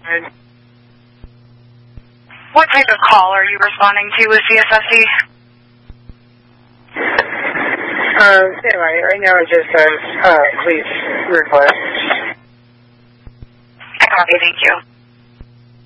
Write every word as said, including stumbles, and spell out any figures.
And what type of call are you responding to with C S S C? Um, anyway, right now it just says, uh, please request. I copy, thank you.